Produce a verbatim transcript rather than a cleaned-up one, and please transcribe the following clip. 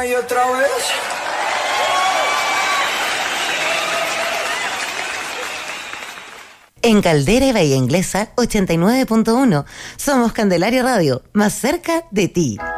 una y otra vez. En Caldera y Bahía Inglesa, ochenta y nueve punto uno. Somos Candelaria Radio, más cerca de ti.